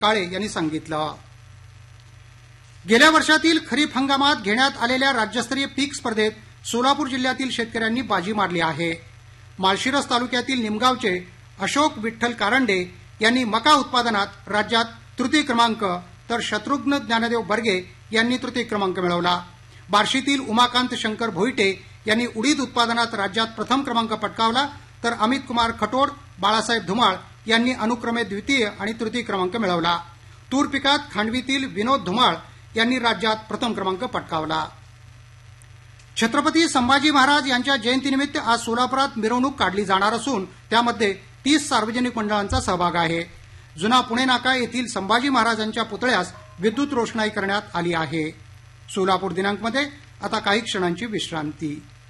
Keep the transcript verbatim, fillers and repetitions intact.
काळे यांनी सांगितलं. गेल्या वर्षातील खरीप हंगामात घेण्यात आलेल्या राज्यस्तरीय पीक स्पर्धेत सोलापूर जिल्ह्यातील शेतकऱ्यांनी बाजी मारली आहे. माळशिरस तालुक्यातील निमगावचे अशोक विठ्ठल कारंडे यांनी मका उत्पादनात राज्यात तृतीय क्रमांक, तर शत्रुघ्न ज्ञानदेव बर्गे यांनी तृतीय क्रमांक मिळवला. बार्शीतील उमाकांत शंकर भोईटे यांनी उडीद उत्पादनात राज्यात प्रथम क्रमांक पटकावला, तर अमित कुमार खटोड, बाळासाहेब धुमाळ यांनी अनुक्रमे द्वितीय आणि तृतीय क्रमांक मिळवला. तूर पिकात खांडवीतील विनोद धुमाळ यांनी राज्यात प्रथम क्रमांक पटकावला. छत्रपती संभाजी महाराज यांच्या जयंतीनिमित्त आज सोलापुरात मिरवणूक काढली जाणार असून त्यामध्ये तीस सार्वजनिक मंडळांचा सहभाग आहे. जुना पुणे नाका येथील संभाजी महाराजांच्या पुतळ्यास विद्युत रोषणाई करण्यात आली आहे. सोलापूर दिनांकमध्ये आता काही क्षणांची विश्रांती.